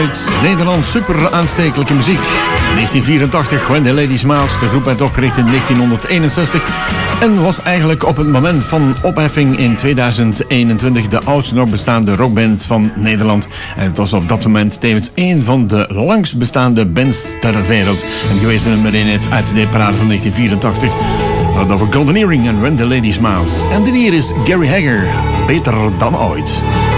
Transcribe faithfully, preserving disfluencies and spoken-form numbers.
uit Nederland. Super aanstekelijke muziek. negentien vierentachtig, When the Lady Smiles. De groep werd opgericht in negentienhonderdeenenzestig en was eigenlijk op het moment van opheffing in tweeduizend eenentwintig de oudste nog bestaande rockband van Nederland. En het was op dat moment tevens een van de langst bestaande bands ter wereld. En geweest nummer één uit de parade van negentien vierentachtig. Dat over Golden Earring en When the Lady Smiles. En dit hier is Gary Hagger. Beter dan ooit.